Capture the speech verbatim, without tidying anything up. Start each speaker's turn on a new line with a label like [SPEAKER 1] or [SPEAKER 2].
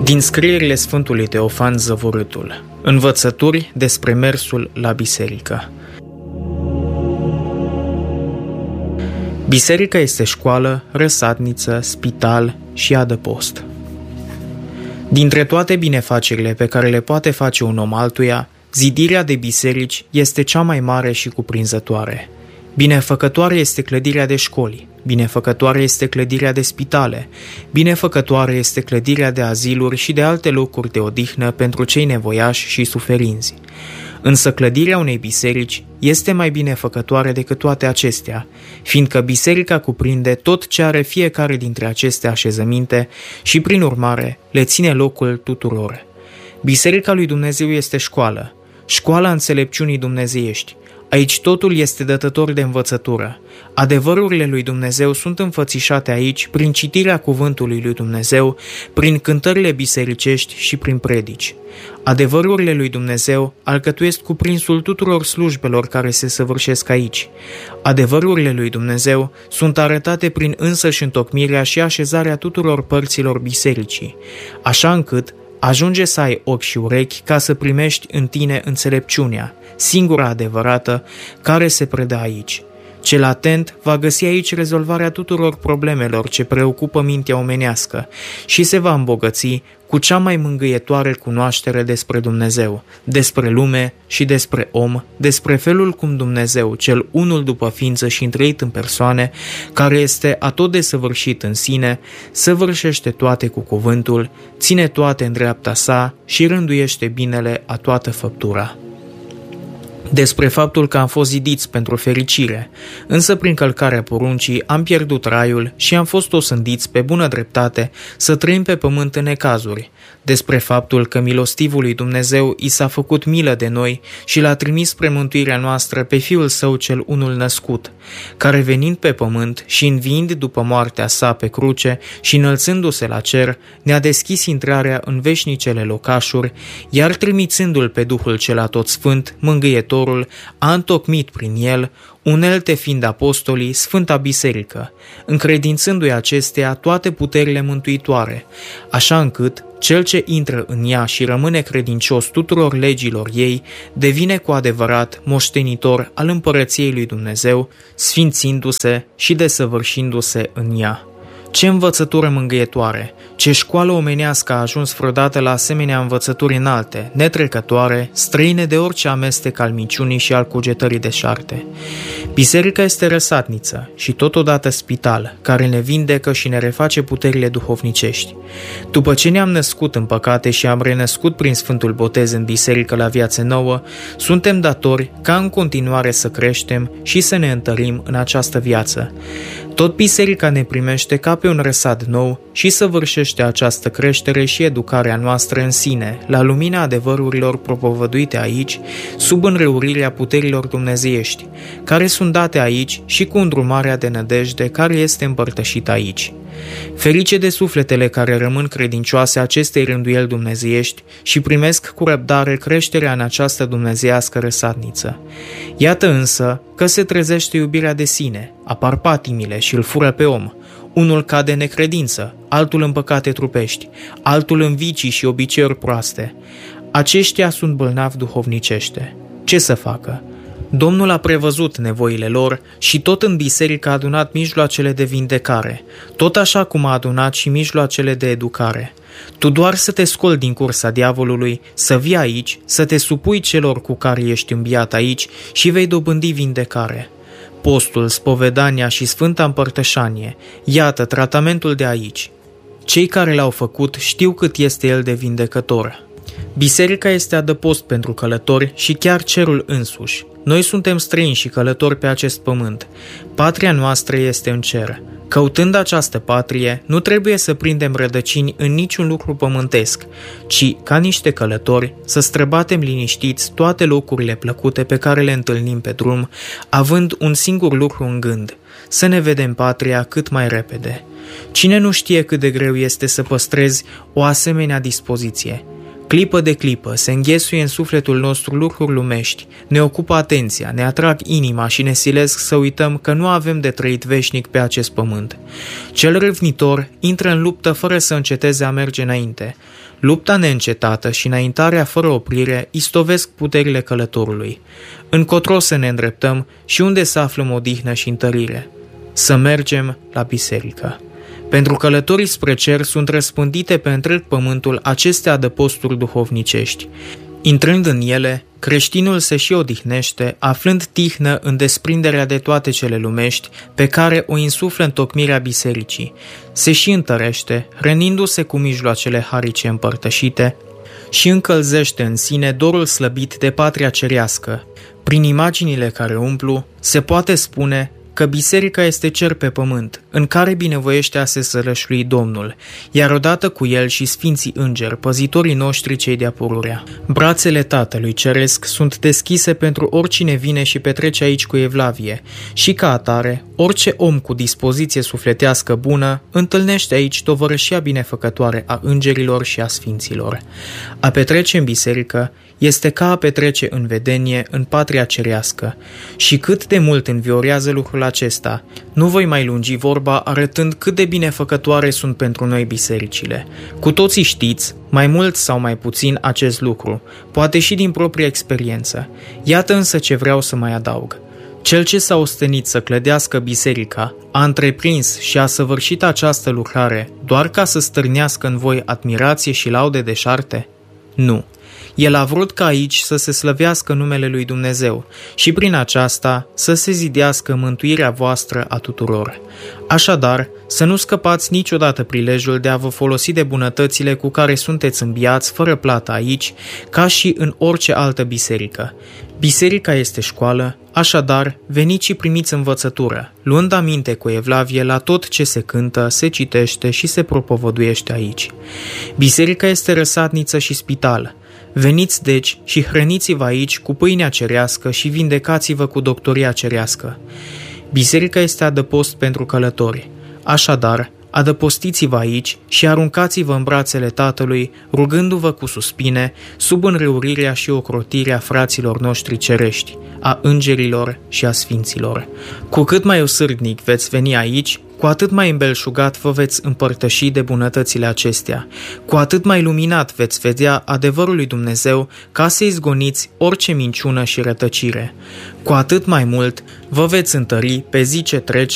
[SPEAKER 1] Din scrierile Sfântului Teofan Zăvorâtul. Învățături despre mersul la biserică. Biserica este școală, răsadniță, spital și adăpost. Dintre toate binefacerile pe care le poate face un om altuia, zidirea de biserici este cea mai mare și cuprinzătoare. Binefăcătoare este clădirea de școli, binefăcătoare este clădirea de spitale, binefăcătoare este clădirea de aziluri și de alte locuri de odihnă pentru cei nevoiași și suferinzi. Însă clădirea unei biserici este mai binefăcătoare decât toate acestea, fiindcă biserica cuprinde tot ce are fiecare dintre aceste așezăminte și, prin urmare, le ține locul tuturor. Biserica lui Dumnezeu este școală, școala înțelepciunii dumnezeiești. Aici totul este dătător de învățătură. Adevărurile lui Dumnezeu sunt înfățișate aici prin citirea cuvântului lui Dumnezeu, prin cântările bisericești și prin predici. Adevărurile lui Dumnezeu alcătuiesc cuprinsul tuturor slujbelor care se săvârșesc aici. Adevărurile lui Dumnezeu sunt arătate prin însăși întocmirea și așezarea tuturor părților bisericii, așa încât ajunge să ai ochi și urechi ca să primești în tine înțelepciunea, singura adevărată, care se predă aici. Cel atent va găsi aici rezolvarea tuturor problemelor ce preocupă mintea omenească și se va îmbogăți cu cea mai mângâietoare cunoaștere despre Dumnezeu, despre lume și despre om, despre felul cum Dumnezeu, cel unul după ființă și întreit în persoane, care este atot desăvârșit în sine, săvârșește toate cu cuvântul, ține toate în dreapta sa și rânduiește binele a toată făptura. Despre faptul că am fost zidiți pentru fericire, însă prin călcarea poruncii am pierdut raiul și am fost osândiți pe bună dreptate să trăim pe pământ în necazuri. Despre faptul că milostivul lui Dumnezeu i s-a făcut milă de noi și l-a trimis spre mântuirea noastră pe Fiul Său cel unul născut, care venind pe pământ și înviind după moartea sa pe cruce și înălțându-se la cer, ne-a deschis intrarea în veșnicele locașuri, iar trimițându-l pe Duhul cel Atotssfânt, Mângâietorul, a întocmit prin el, unelte fiind apostolii, Sfânta Biserică, încredințându-i acestea toate puterile mântuitoare, așa încât cel ce intră în ea și rămâne credincios tuturor legilor ei, devine cu adevărat moștenitor al împărăției lui Dumnezeu, sfințindu-se și desăvârșindu-se în ea. Ce învățătură mângâietoare, ce școală omenească a ajuns vreodată la asemenea învățături înalte, netrecătoare, străine de orice amestec al minciunii și al cugetării deșarte. Biserica este răsatniță și totodată spital, care ne vindecă și ne reface puterile duhovnicești. După ce ne-am născut în păcate și am renăscut prin Sfântul Botez în biserică la viață nouă, suntem datori ca în continuare să creștem și să ne întărim în această viață. Tot biserica ne primește ca pe un răsad nou și săvârșește această creștere și educarea noastră în sine, la lumina adevărurilor propovăduite aici, sub înrăurirea puterilor dumnezeiești, care sunt date aici și cu îndrumarea de nădejde care este împărtășită aici. Ferice de sufletele care rămân credincioase acestei rânduieli dumnezeiești și primesc cu răbdare creșterea în această dumnezeiască răsadniță. Iată însă că se trezește iubirea de sine, apar patimile și îl fură pe om. Unul cade în necredință, altul în păcate trupești, altul în vicii și obiceiuri proaste. Aceștia sunt bolnavi duhovnicește. Ce să facă? Domnul a prevăzut nevoile lor și tot în biserică a adunat mijloacele de vindecare, tot așa cum a adunat și mijloacele de educare. Tu doar să te scoli din cursa diavolului, să vii aici, să te supui celor cu care ești înviat aici și vei dobândi vindecare. Postul, spovedania și Sfânta Împărtășanie, iată tratamentul de aici. Cei care l-au făcut știu cât este el de vindecător. Biserica este adăpost pentru călători și chiar cerul însuși. Noi suntem străini și călători pe acest pământ. Patria noastră este în cer. Căutând această patrie, nu trebuie să prindem rădăcini în niciun lucru pământesc, ci, ca niște călători, să străbatem liniștiți toate locurile plăcute pe care le întâlnim pe drum, având un singur lucru în gând, să ne vedem patria cât mai repede. Cine nu știe cât de greu este să păstrezi o asemenea dispoziție? Clipă de clipă se înghesuie în sufletul nostru lucruri lumești, ne ocupă atenția, ne atrag inima și ne silesc să uităm că nu avem de trăit veșnic pe acest pământ. Cel râvnitor intră în luptă fără să înceteze a merge înainte. Lupta neîncetată și înaintarea fără oprire istovesc puterile călătorului. Încotro să ne îndreptăm și unde să aflăm odihnă și întărire? Să mergem la biserică. Pentru călătorii spre cer sunt răspândite pe întreg pământul aceste adăposturi duhovnicești. Intrând în ele, creștinul se și odihnește, aflând tihnă în desprinderea de toate cele lumești pe care o insuflă întocmirea bisericii. Se și întărește, hrănindu-se cu mijloacele harice împărtășite și încălzește în sine dorul slăbit de patria cerească. Prin imaginile care umplu, se poate spune că biserica este cer pe pământ, în care binevoiește a se sălășlui Domnul, iar odată cu el și sfinții îngeri, păzitorii noștri cei de-a pururea. Brațele Tatălui Ceresc sunt deschise pentru oricine vine și petrece aici cu evlavie și ca atare, orice om cu dispoziție sufletească bună întâlnește aici tovărășia binefăcătoare a îngerilor și a sfinților. A petrece în biserică este ca a petrece în vedenie în patria cerească și cât de mult înviorează lucrul acesta, nu voi mai lungi vorba arătând cât de binefăcătoare sunt pentru noi bisericile. Cu toții știți, mai mult sau mai puțin, acest lucru, poate și din propria experiență. Iată însă ce vreau să mai adaug. Cel ce s-a ostenit să clădească biserica, a întreprins și a săvârșit această lucrare doar ca să stârnească în voi admirație și laude deșarte? Nu. El a vrut ca aici să se slăvească numele lui Dumnezeu și prin aceasta să se zidească mântuirea voastră a tuturor. Așadar, să nu scăpați niciodată prilejul de a vă folosi de bunătățile cu care sunteți înviați fără plată aici, ca și în orice altă biserică. Biserica este școală, așadar, veniți și primiți învățătură, luând aminte cu evlavie la tot ce se cântă, se citește și se propovăduiește aici. Biserica este răsadniță și spital. Veniți deci și hrăniți-vă aici cu pâinea cerească și vindecați-vă cu doctoria cerească. Biserica este adăpost pentru călători. Așadar, adăpostiți-vă aici și aruncați-vă în brațele Tatălui, rugându-vă cu suspine, sub înrăurirea și ocrotirea fraților noștri cerești, a îngerilor și a sfinților. Cu cât mai usârdnic veți veni aici, cu atât mai îmbelșugat vă veți împărtăși de bunătățile acestea, cu atât mai luminat veți vedea adevărul lui Dumnezeu ca să izgoniți orice minciună și rătăcire. Cu atât mai mult vă veți întări pe zi ce trece